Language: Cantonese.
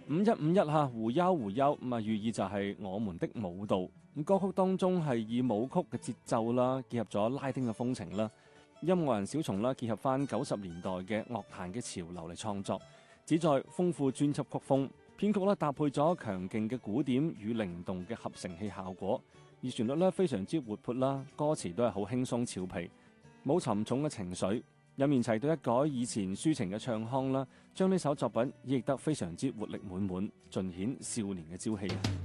5151嚇，胡憂胡憂咁啊，寓意就係我們的舞蹈。咁歌曲當中係以舞曲嘅節奏啦，結合咗拉丁嘅風情啦，音樂人小松啦結合翻90年代嘅樂壇嘅潮流嚟創作，旨在豐富專輯曲風。編曲搭配咗強勁嘅鼓點與靈動嘅合成器效果，而旋律非常之活潑啦，歌詞都係好輕鬆俏皮，冇沉重嘅情緒。任賢齊對一改以前抒情嘅唱腔啦，將呢首作品演繹得非常之活力滿滿，盡顯少年嘅朝氣。